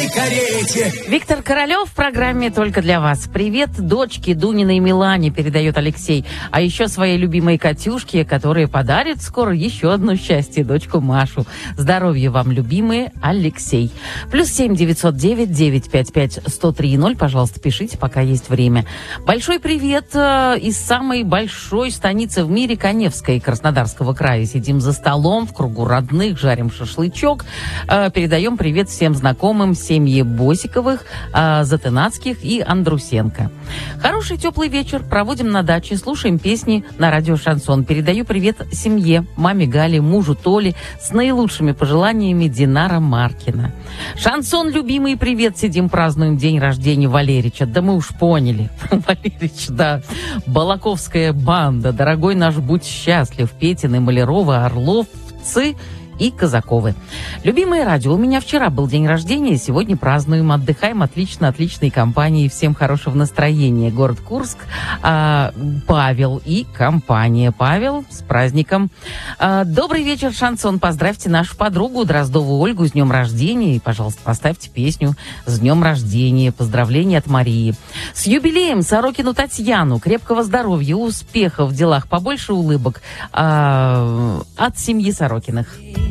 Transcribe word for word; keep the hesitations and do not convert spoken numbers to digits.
карете. Виктор Королев в программе «Только для вас». Привет дочке Дуниной Милане, передает Алексей. А еще своей любимой Катюшке, которая подарит скоро еще одно счастье, дочку Машу. Здоровья вам, любимые, Алексей. Плюс семь девятьсот девять девятьсот пятьдесят пять сто три ноль. Пожалуйста, пишите, пока есть время. Большой привет э, из самой большой станицы в мире, Каневской, Краснодарского края. Сидим за столом в кругу родных, жарим шашлычок. Э, передаем привет всем знакомым семье Босиковых, э, Затынацких и Андрусенко. Хороший теплый вечер. Проводим на даче, слушаем песни на радио «Шансон». Передаю привет семье, маме Гале, мужу Толе, с наилучшими пожеланиями Динара Маркина. Шансон, любимый, привет. Сидим, празднуем день рождения Валерича. Да мы уж поняли. Валерич, да. Балаковская банда. Дорогой наш, будь счастлив. Петины, Малярова, Орловцы и Казаковы. Любимое радио. У меня вчера был день рождения, сегодня празднуем, отдыхаем отлично, отличной компании. Всем хорошего настроения. Город Курск, а, Павел и компания. Павел, с праздником. А, добрый вечер, Шансон. Поздравьте нашу подругу Дроздову Ольгу с днем рождения. И, пожалуйста, поставьте песню «С днем рождения». Поздравления от Марии. С юбилеем Сорокину Татьяну. Крепкого здоровья, успехов в делах, побольше улыбок а, от семьи Сорокиных.